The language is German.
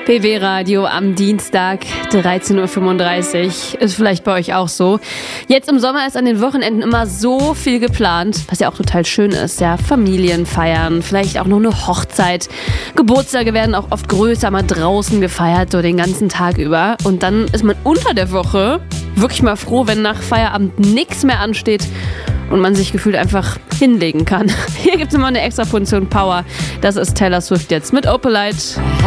BW Radio am Dienstag, 13.35 Uhr. Ist vielleicht bei euch auch so. Jetzt im Sommer ist an den Wochenenden immer so viel geplant, was ja auch total schön ist. Ja, Familienfeiern, vielleicht auch noch eine Hochzeit. Geburtstage werden auch oft größer, mal draußen gefeiert, so den ganzen Tag über. Und dann ist man unter der Woche wirklich mal froh, wenn nach Feierabend nichts mehr ansteht und man sich gefühlt einfach hinlegen kann. Hier gibt es immer eine extra Portion Power. Das ist Taylor Swift jetzt mit Opalite.